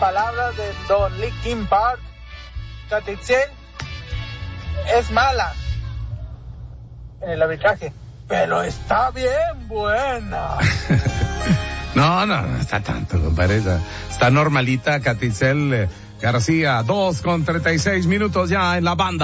palabras de Don Linkin Park, Katy Itzel es mala en el arbitraje, pero está bien buena. No está tanto, compadre. Está normalita Katy Itzel García. 2:36 ya en la banda.